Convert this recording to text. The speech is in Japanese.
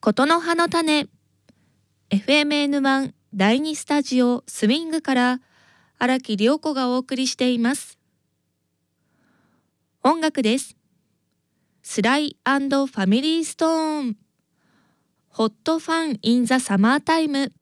ことの葉の種 FMN1 第2スタジオスウィングから荒木涼子がお送りしています。音楽です。スライ&ファミリーストーンホットファンインザサマータイム。